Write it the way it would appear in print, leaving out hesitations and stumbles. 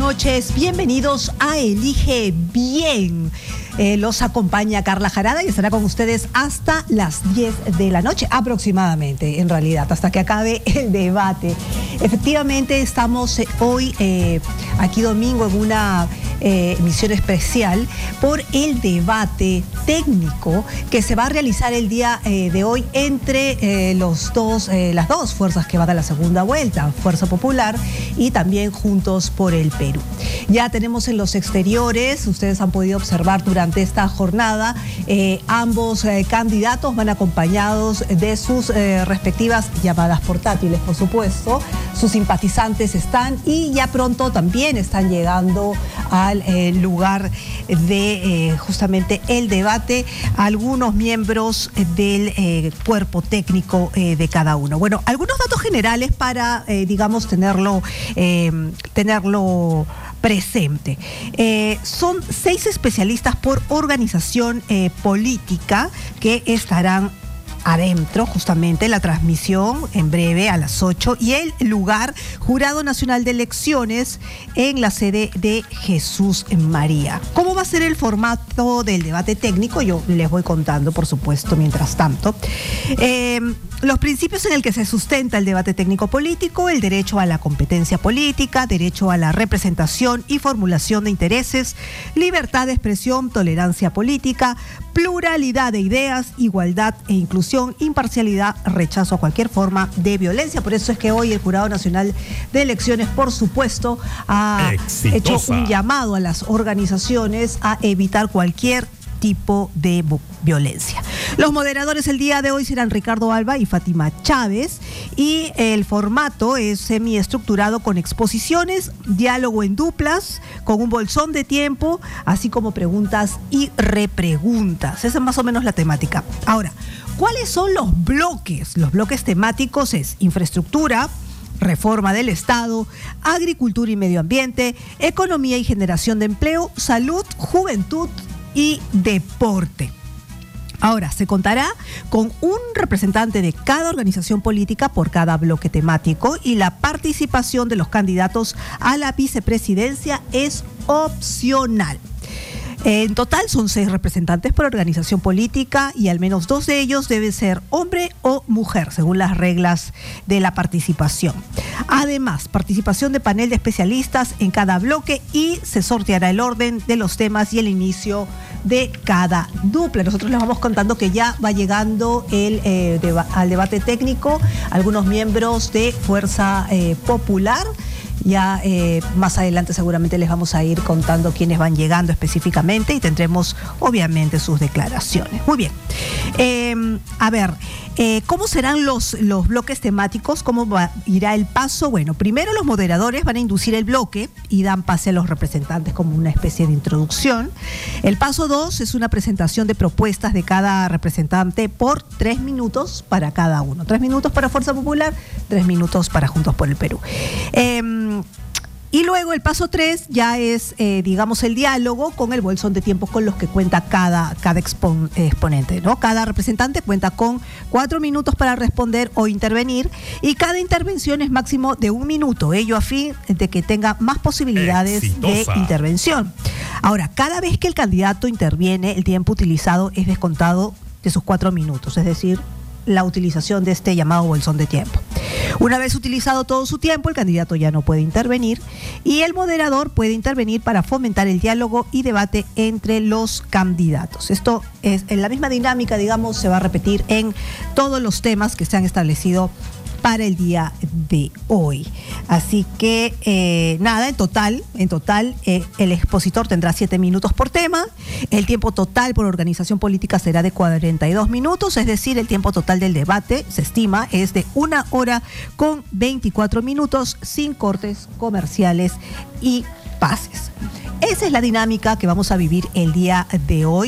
noches, bienvenidos a Elige Bien. Los acompaña Carla Jarada y estará con ustedes hasta las 10 de la noche, aproximadamente, en realidad, hasta que acabe el debate. Efectivamente, estamos hoy, aquí domingo, en una emisión especial por el debate técnico que se va a realizar el día de hoy entre las dos fuerzas que van a la segunda vuelta, Fuerza Popular y también Juntos por el Perú. Ya tenemos en los exteriores, ustedes han podido observar durante esta jornada, ambos candidatos van acompañados de sus respectivas llamadas portátiles, por supuesto. Sus simpatizantes están y ya pronto también están llegando al lugar de justamente el debate algunos miembros del cuerpo técnico de cada uno. Bueno, algunos datos generales para, digamos, tenerlo presente. Son 6 especialistas por organización política que estarán adentro, justamente, la transmisión en breve a las 8 y el lugar, Jurado Nacional de Elecciones en la sede de Jesús María. ¿Cómo va a ser el formato del debate técnico? Yo les voy contando, por supuesto, mientras tanto. Los principios en el que se sustenta el debate técnico político: el derecho a la competencia política, derecho a la representación y formulación de intereses, libertad de expresión, tolerancia política, pluralidad de ideas, igualdad e inclusión, imparcialidad, rechazo a cualquier forma de violencia. Por eso es que hoy el Jurado Nacional de Elecciones, por supuesto, ha hecho un llamado a las organizaciones a evitar cualquier tipo de violencia. Los moderadores el día de hoy serán Ricardo Alba y Fátima Chávez, y el formato es semiestructurado con exposiciones, diálogo en duplas, con un bolsón de tiempo, así como preguntas y repreguntas. Esa es más o menos la temática. Ahora, ¿cuáles son los bloques? Los bloques temáticos es infraestructura, reforma del Estado, agricultura y medio ambiente, economía y generación de empleo, salud, juventud y deporte. Ahora, se contará con un representante de cada organización política por cada bloque temático y la participación de los candidatos a la vicepresidencia es opcional. En total son 6 representantes por organización política y al menos 2 de ellos deben ser hombre o mujer, según las reglas de la participación. Además, participación de panel de especialistas en cada bloque y se sorteará el orden de los temas y el inicio de cada dupla. Nosotros les vamos contando que ya va llegando al debate técnico algunos miembros de Fuerza Popular. Ya más adelante seguramente les vamos a ir contando quiénes van llegando específicamente y tendremos obviamente sus declaraciones. Muy bien. A ver, ¿cómo serán los bloques temáticos? ¿Cómo irá el paso? Bueno, primero los moderadores van a inducir el bloque y dan pase a los representantes como una especie de introducción. El paso 2 es una presentación de propuestas de cada representante por 3 minutos para cada uno. 3 minutos para Fuerza Popular, 3 minutos para Juntos por el Perú. Y luego el paso 3 ya es, digamos, el diálogo con el bolsón de tiempo con los que cuenta cada exponente, ¿no? Cada representante cuenta con 4 minutos para responder o intervenir y cada intervención es máximo de 1 minuto, ello a fin de que tenga más posibilidades de intervención. Ahora, cada vez que el candidato interviene, el tiempo utilizado es descontado de sus 4 minutos, es decir, la utilización de este llamado bolsón de tiempo. Una vez utilizado todo su tiempo, el candidato ya no puede intervenir y el moderador puede intervenir para fomentar el diálogo y debate entre los candidatos. Esto es en la misma dinámica, digamos, se va a repetir en todos los temas que se han establecido para el día de hoy. Así que nada, en total el expositor tendrá 7 minutos por tema. El tiempo total por organización política será de 42 minutos, es decir, el tiempo total del debate se estima es de 1 hora con 24 minutos sin cortes comerciales y pases. Esa es la dinámica que vamos a vivir el día de hoy.